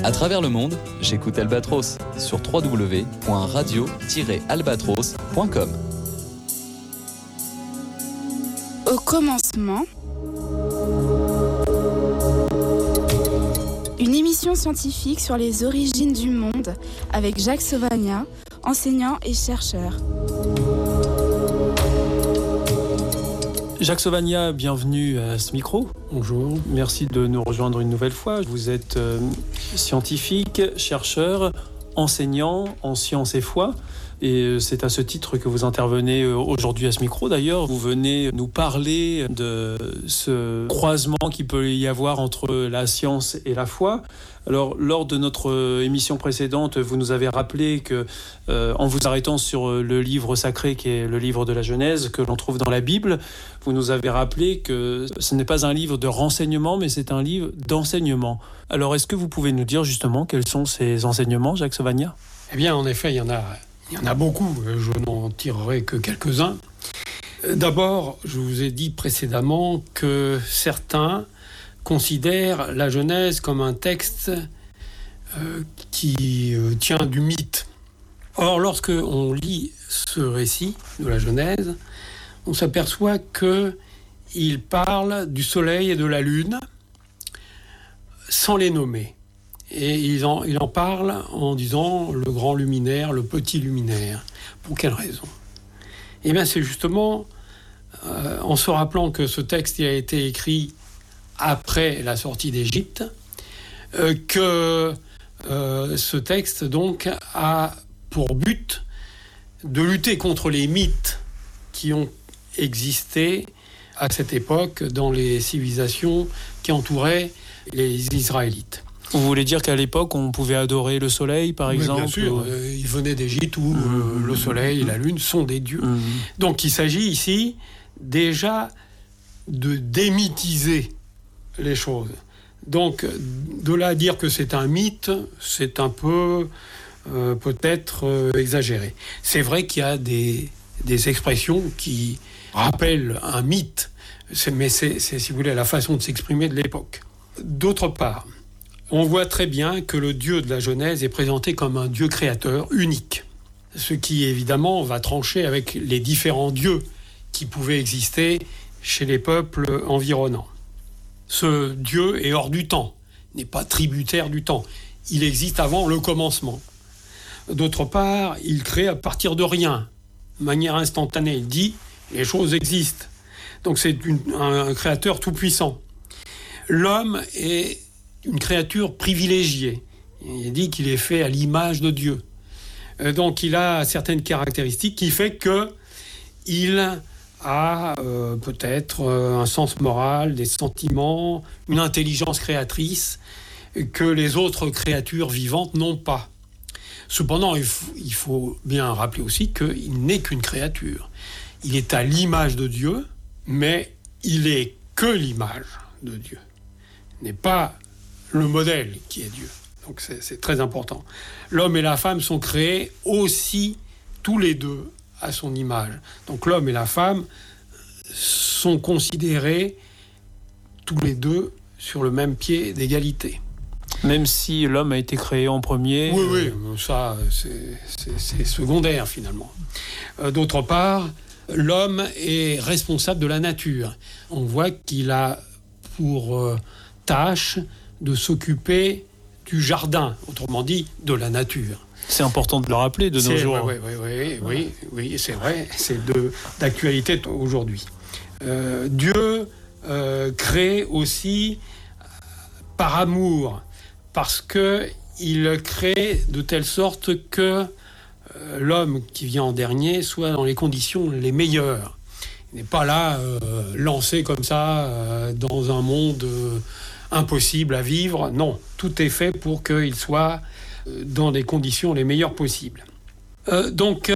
À travers le monde, j'écoute Albatros sur www.radio-albatros.com. Au commencement, une émission scientifique sur les origines du monde avec Jacques Sauvagnat, enseignant et chercheur. Jacques Sauvagnat, bienvenue à ce micro. Bonjour. Merci de nous rejoindre une nouvelle fois. Vous êtes scientifique, chercheur, enseignant en sciences et foi. Et c'est à ce titre que vous intervenez aujourd'hui à ce micro. D'ailleurs, vous venez nous parler de ce croisement qu'il peut y avoir entre la science et la foi. Alors, lors de notre émission précédente, vous nous avez rappelé que, en vous arrêtant sur le livre sacré qui est le livre de la Genèse, que l'on trouve dans la Bible, vous nous avez rappelé que ce n'est pas un livre de renseignement, mais c'est un livre d'enseignement. Alors, est-ce que vous pouvez nous dire justement quels sont ces enseignements, Jacques Sauvagnat ? Eh bien, en effet, il y en a beaucoup. Je n'en tirerai que quelques-uns. D'abord, je vous ai dit précédemment que certains considèrent la Genèse comme un texte qui tient du mythe. Or, lorsque on lit ce récit de la Genèse, on s'aperçoit qu'il parle du soleil et de la lune sans les nommer. Et il en parle en disant le grand luminaire, le petit luminaire. Pour quelle raison ? Eh bien, c'est justement en se rappelant que ce texte a été écrit après la sortie d'Égypte, que ce texte donc a pour but de lutter contre les mythes qui ont existé à cette époque dans les civilisations qui entouraient les Israélites. Vous voulez dire qu'à l'époque, on pouvait adorer le soleil, par exemple ? Bien sûr, ils venaient d'Égypte où le soleil et la lune sont des dieux. Donc il s'agit ici déjà de démythiser les choses. Donc de là à dire que c'est un mythe, c'est un peu peut-être exagéré. C'est vrai qu'il y a des expressions qui rappellent un mythe, mais c'est, si vous voulez, la façon de s'exprimer de l'époque. D'autre part, on voit très bien que le Dieu de la Genèse est présenté comme un Dieu créateur unique, ce qui évidemment va trancher avec les différents dieux qui pouvaient exister chez les peuples environnants. Ce Dieu est hors du temps, n'est pas tributaire du temps. Il existe avant le commencement. D'autre part, il crée à partir de rien, de manière instantanée. Il dit, les choses existent. Donc c'est un créateur tout-puissant. L'homme est une créature privilégiée. Il dit qu'il est fait à l'image de Dieu. Donc il a certaines caractéristiques qui fait qu'il a peut-être un sens moral, des sentiments, une intelligence créatrice que les autres créatures vivantes n'ont pas. Cependant, il faut bien rappeler aussi qu'il n'est qu'une créature. Il est à l'image de Dieu, mais il est que l'image de Dieu. Il n'est pas le modèle qui est Dieu. Donc c'est très important. L'homme et la femme sont créés aussi tous les deux à son image. Donc l'homme et la femme sont considérés tous les deux sur le même pied d'égalité. Même si l'homme a été créé en premier. Oui, ça c'est secondaire finalement. D'autre part, l'homme est responsable de la nature. On voit qu'il a pour tâche de s'occuper du jardin, autrement dit de la nature. C'est important de le rappeler de nos jours. Oui, c'est vrai, c'est d'actualité aujourd'hui. Dieu crée aussi par amour, parce qu'il crée de telle sorte que l'homme qui vient en dernier soit dans les conditions les meilleures. Il n'est pas là lancé comme ça dans un monde impossible à vivre. Non, tout est fait pour qu'il soit dans des conditions les meilleures possibles. Donc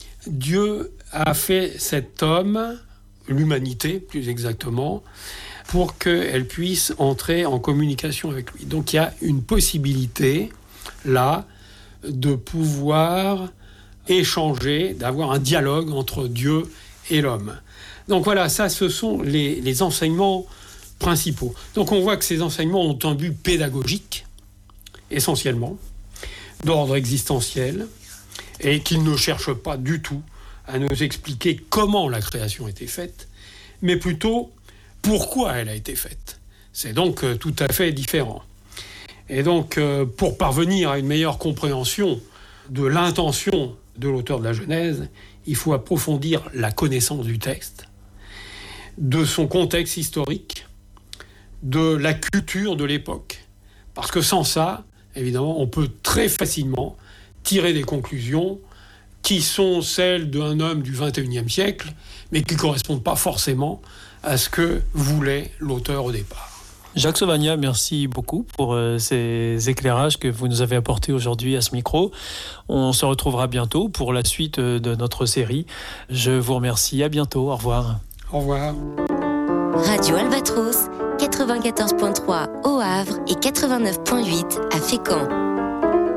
Dieu a fait cet homme, l'humanité plus exactement, pour qu'elle puisse entrer en communication avec lui. Donc il y a une possibilité là de pouvoir échanger, d'avoir un dialogue entre Dieu et l'homme. Donc voilà, ça ce sont les enseignements principaux. Donc on voit que ces enseignements ont un but pédagogique essentiellement, d'ordre existentiel, et qu'il ne cherche pas du tout à nous expliquer comment la création a été faite, mais plutôt pourquoi elle a été faite. C'est donc tout à fait différent. Et donc, pour parvenir à une meilleure compréhension de l'intention de l'auteur de la Genèse, il faut approfondir la connaissance du texte, de son contexte historique, de la culture de l'époque. Parce que sans ça, évidemment, on peut très facilement tirer des conclusions qui sont celles d'un homme du XXIe siècle, mais qui ne correspondent pas forcément à ce que voulait l'auteur au départ. Jacques Sauvagnat, merci beaucoup pour ces éclairages que vous nous avez apportés aujourd'hui à ce micro. On se retrouvera bientôt pour la suite de notre série. Je vous remercie, à bientôt, au revoir. Au revoir. Radio Albatros, 94.3 au Havre et 89.8 à Fécamp.